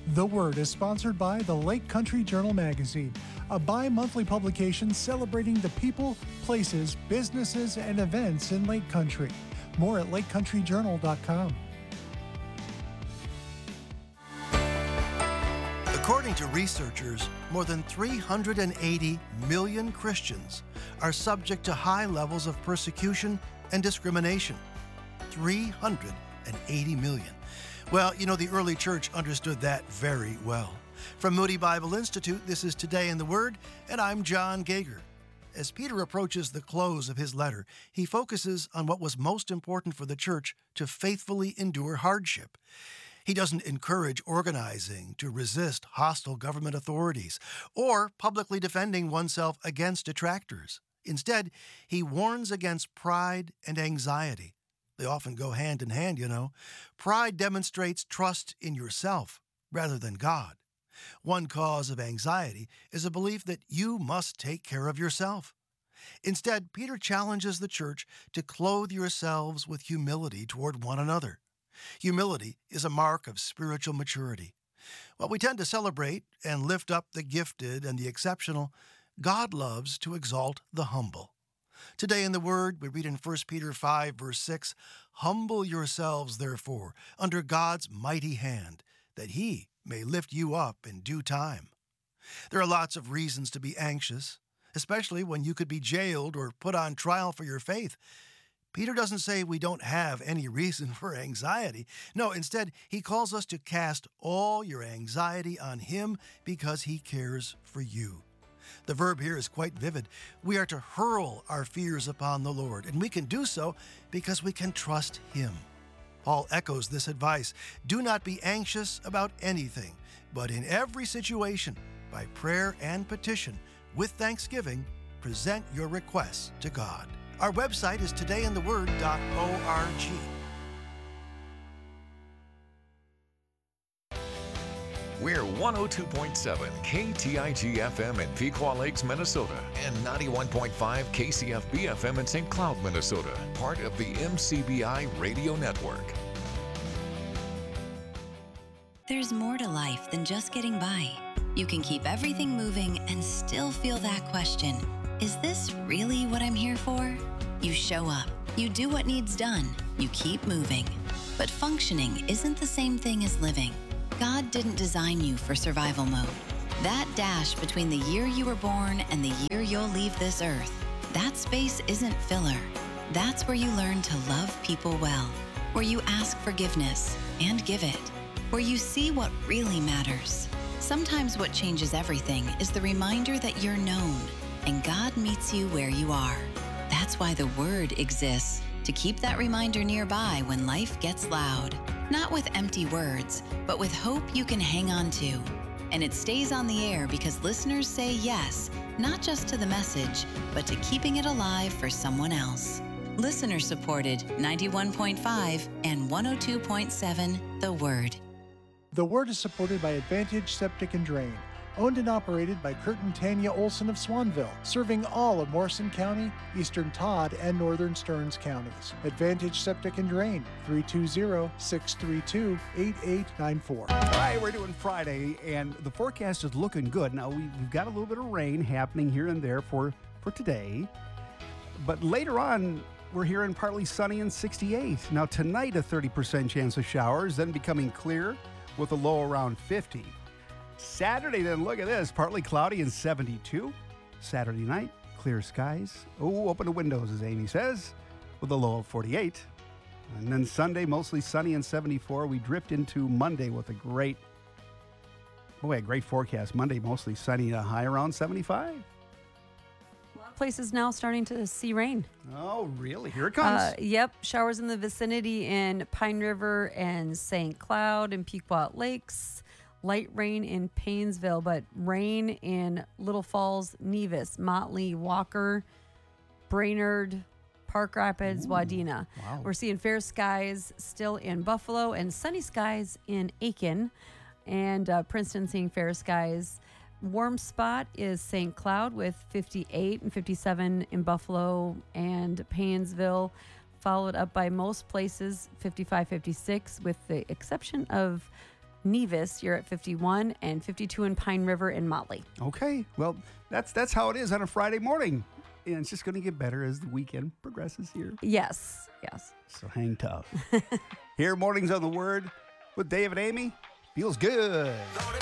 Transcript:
The Word is sponsored by the Lake Country Journal magazine, a bi-monthly publication celebrating the people, places, businesses, and events in Lake Country. More at lakecountryjournal.com. According to researchers, more than 380 million Christians are subject to high levels of persecution and discrimination. 380 million. Well, the early church understood that very well. From Moody Bible Institute, this is Today in the Word, and I'm John Gager. As Peter approaches the close of his letter, he focuses on what was most important for the church to faithfully endure hardship. He doesn't encourage organizing to resist hostile government authorities or publicly defending oneself against detractors. Instead, he warns against pride and anxiety. They often go hand in hand, Pride demonstrates trust in yourself rather than God. One cause of anxiety is a belief that you must take care of yourself. Instead, Peter challenges the church to clothe yourselves with humility toward one another. Humility is a mark of spiritual maturity. While we tend to celebrate and lift up the gifted and the exceptional, God loves to exalt the humble. Today in the Word, we read in 1 Peter 5, verse 6, "Humble yourselves, therefore, under God's mighty hand, that He may lift you up in due time." There are lots of reasons to be anxious, especially when you could be jailed or put on trial for your faith. Peter doesn't say we don't have any reason for anxiety. No, instead, he calls us to cast all your anxiety on Him because He cares for you. The verb here is quite vivid. We are to hurl our fears upon the Lord, and we can do so because we can trust Him. Paul echoes this advice. Do not be anxious about anything, but in every situation, by prayer and petition, with thanksgiving, present your requests to God. Our website is todayintheword.org. We're 102.7 KTIG FM in Pequot Lakes, Minnesota, and 91.5 KCFB FM in St. Cloud, Minnesota, part of the MCBI Radio Network. There's more to life than just getting by. You can keep everything moving and still feel that question, is this really what I'm here for? You show up, you do what needs done, you keep moving. But functioning isn't the same thing as living. God didn't design you for survival mode. That dash between the year you were born and the year you'll leave this earth, that space isn't filler. That's where you learn to love people well, where you ask forgiveness and give it, where you see what really matters. Sometimes what changes everything is the reminder that you're known, and God meets you where you are. That's why the Word exists, to keep that reminder nearby when life gets loud. Not with empty words, but with hope you can hang on to. And it stays on the air because listeners say yes, not just to the message, but to keeping it alive for someone else. Listener supported 91.5 and 102.7 The Word. The Word is supported by Advantage Septic and Drain, owned and operated by Kurt and Tanya Olson of Swanville, serving all of Morrison County, Eastern Todd, and Northern Stearns counties. Advantage Septic and Drain, 320-632-8894. All right, we're doing Friday, and the forecast is looking good. Now, we've got a little bit of rain happening here and there for today, but later on, we're hearing partly sunny and 68. Now, tonight, a 30% chance of showers, then becoming clear with a low around 50. Saturday, then, look at this, partly cloudy and 72. Saturday night, clear skies. Oh, open the windows, as Amy says, with a low of 48. And then Sunday, mostly sunny and 74. We drift into Monday with a great forecast. Monday, mostly sunny, a high around 75. A lot of places now starting to see rain. Oh, really? Here it comes. Yep, showers in the vicinity in Pine River and St. Cloud and Pequot Lakes. Light rain in Paynesville, but rain in Little Falls, Nevis, Motley, Walker, Brainerd, Park Rapids, Wadena. Wow. We're seeing fair skies still in Buffalo and sunny skies in Aiken, and Princeton seeing fair skies. Warm spot is St. Cloud with 58 and 57 in Buffalo and Paynesville, followed up by most places 55, 56, with the exception of Nevis, you're at 51, and 52 in Pine River and Motley. Okay, well, that's how it is on a Friday morning. And it's just going to get better as the weekend progresses here. Yes. So hang tough. Here, Mornings on the Word with Dave and Amy. Feels good.